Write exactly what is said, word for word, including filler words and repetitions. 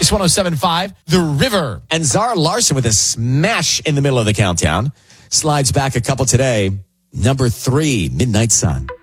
Kiss one oh seven point five, The River. And Zara Larson with a smash in the middle of the countdown. Slides back a couple today. Number three, Midnight Sun.